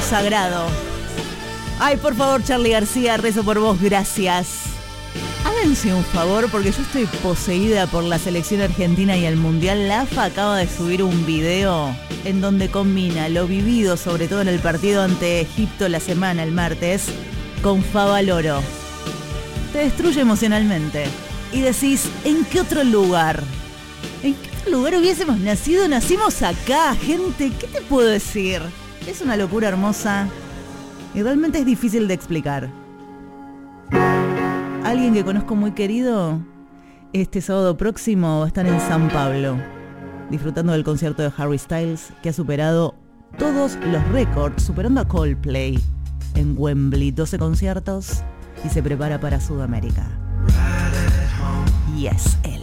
sagrado. Ay, por favor, Charly García, rezo por vos, gracias. Háganse un favor porque yo estoy poseída por la selección argentina y el Mundial. La AFA acaba de subir un video en donde combina lo vivido, sobre todo en el partido ante Egipto el martes, con Favaloro. Te destruye emocionalmente. Y decís, ¿en qué otro lugar? ¿En qué otro lugar hubiésemos nacido? Nacimos acá, gente. ¿Qué te puedo decir? Es una locura hermosa y realmente es difícil de explicar. Alguien que conozco muy querido, este sábado próximo va a estar en San Pablo, disfrutando del concierto de Harry Styles, que ha superado todos los récords, superando a Coldplay en Wembley, 12 conciertos, y se prepara para Sudamérica. Yes, él.